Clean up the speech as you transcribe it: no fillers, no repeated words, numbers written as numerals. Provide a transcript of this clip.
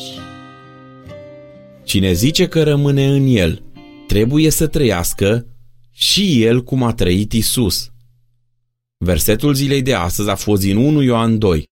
Cine zice că rămâne în el, trebuie să trăiască și el cum a trăit Isus. Versetul zilei de astăzi a fost din 1 Ioan 2.